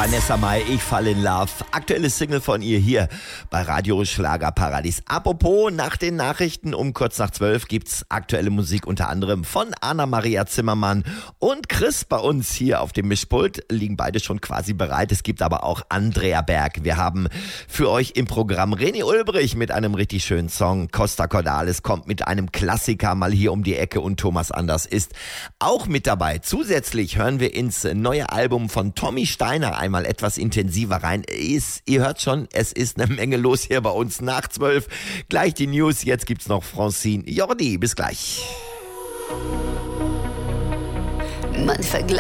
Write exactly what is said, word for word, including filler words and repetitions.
Vanessa Mai, ich fall in love. Aktuelle Single von ihr hier bei Radio Schlagerparadies. Apropos, nach den Nachrichten um kurz nach zwölf gibt's aktuelle Musik unter anderem von Anna-Maria Zimmermann und Chris bei uns hier auf dem Mischpult. Liegen beide schon quasi bereit. Es gibt aber auch Andrea Berg. Wir haben für euch im Programm René Ulbrich mit einem richtig schönen Song. Costa Cordalis kommt mit einem Klassiker mal hier um die Ecke und Thomas Anders ist auch mit dabei. Zusätzlich hören wir ins neue Album von Tommy Steiner einmal etwas intensiver rein. Ist, ihr hört schon, es ist eine Menge los hier bei uns nach zwölf. Gleich die News, jetzt gibt's noch Francine Jordi. Bis gleich. Man vergleicht